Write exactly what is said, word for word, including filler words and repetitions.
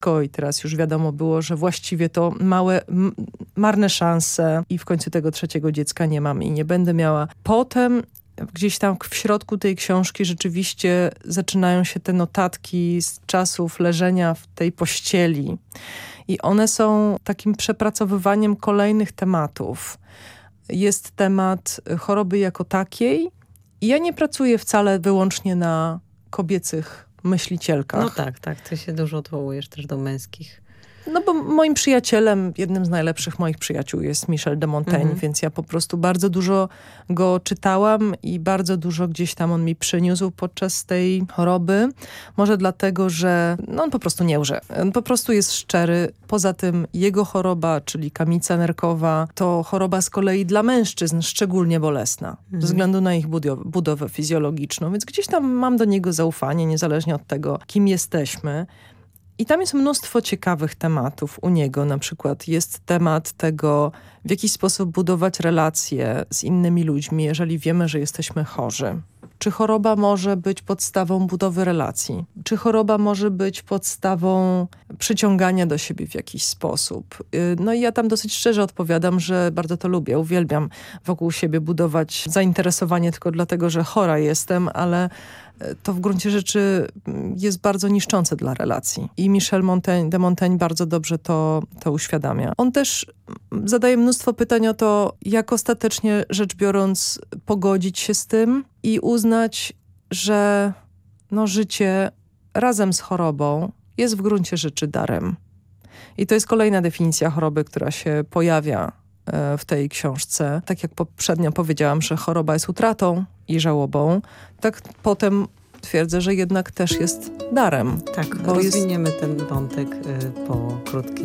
i teraz już wiadomo było, że właściwie to małe, m- marne szanse i w końcu tego trzeciego dziecka nie mam i nie będę miała. Potem gdzieś tam w środku tej książki rzeczywiście zaczynają się te notatki z czasów leżenia w tej pościeli i one są takim przepracowywaniem kolejnych tematów. Jest temat choroby jako takiej i ja nie pracuję wcale wyłącznie na kobiecych myślicielkach. No tak, tak. Ty się dużo odwołujesz też do męskich. No bo moim przyjacielem, jednym z najlepszych moich przyjaciół jest Michel de Montaigne, mhm. więc ja po prostu bardzo dużo go czytałam i bardzo dużo gdzieś tam on mi przyniósł podczas tej choroby. Może dlatego, że no on po prostu nie łże. On po prostu jest szczery. Poza tym jego choroba, czyli kamica nerkowa, to choroba z kolei dla mężczyzn szczególnie bolesna. Mhm. Ze względu na ich budowę, budowę fizjologiczną. Więc gdzieś tam mam do niego zaufanie, niezależnie od tego, kim jesteśmy. I tam jest mnóstwo ciekawych tematów u niego. Na przykład jest temat tego, w jaki sposób budować relacje z innymi ludźmi, jeżeli wiemy, że jesteśmy chorzy. Czy choroba może być podstawą budowy relacji? Czy choroba może być podstawą przyciągania do siebie w jakiś sposób? No i ja tam dosyć szczerze odpowiadam, że bardzo to lubię. Uwielbiam wokół siebie budować zainteresowanie tylko dlatego, że chora jestem, ale to w gruncie rzeczy jest bardzo niszczące dla relacji. I Michel Montaigne, de Montaigne bardzo dobrze to, to uświadamia. On też zadaje mnóstwo pytań o to, jak ostatecznie rzecz biorąc pogodzić się z tym i uznać, że no, życie razem z chorobą jest w gruncie rzeczy darem. I to jest kolejna definicja choroby, która się pojawia w tej książce. Tak jak poprzednio powiedziałam, że choroba jest utratą i żałobą, tak potem twierdzę, że jednak też jest darem. Tak, bo rozwiniemy jest... ten wątek y, po krótkiej